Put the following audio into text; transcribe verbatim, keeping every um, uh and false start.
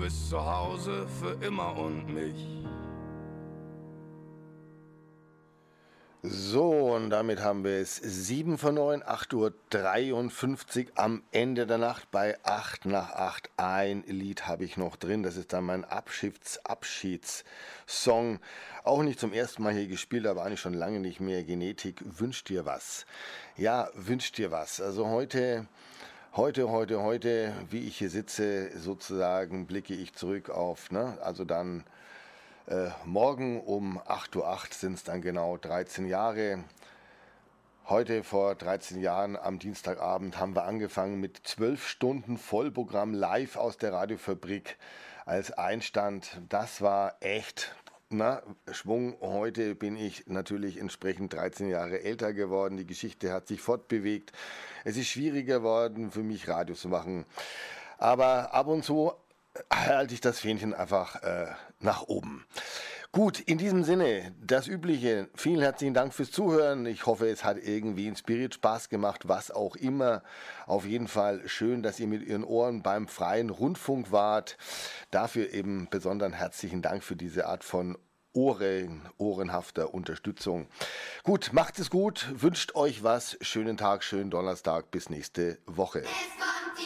bist zu Hause für immer und mich. So, und damit haben wir es sieben vor neun, acht Uhr dreiundfünfzig am Ende der Nacht bei acht nach acht. Ein Lied habe ich noch drin, das ist dann mein Abschieds Abschiedssong. Auch nicht zum ersten Mal hier gespielt, aber eigentlich schon lange nicht mehr. Genetik, wünscht dir was. Ja, wünscht dir was. Also heute... Heute, heute, heute, wie ich hier sitze, sozusagen blicke ich zurück auf, ne, also dann äh, morgen um acht Uhr acht sind es dann genau dreizehn Jahre. Heute vor dreizehn Jahren am Dienstagabend haben wir angefangen mit zwölf Stunden Vollprogramm live aus der Radiofabrik als Einstand. Das war echt... Na, Schwung, heute bin ich natürlich entsprechend dreizehn Jahre älter geworden, die Geschichte hat sich fortbewegt, es ist schwieriger geworden für mich Radio zu machen, aber ab und zu halte ich das Fähnchen einfach äh, nach oben. Gut, in diesem Sinne, das Übliche, vielen herzlichen Dank fürs Zuhören, ich hoffe es hat irgendwie in Spirit Spaß gemacht, was auch immer, auf jeden Fall schön, dass ihr mit Ihren Ohren beim freien Rundfunk wart, dafür eben besonderen herzlichen Dank für diese Art von Ohren, ohrenhafter Unterstützung. Gut, macht es gut, wünscht euch was, schönen Tag, schönen Donnerstag, bis nächste Woche.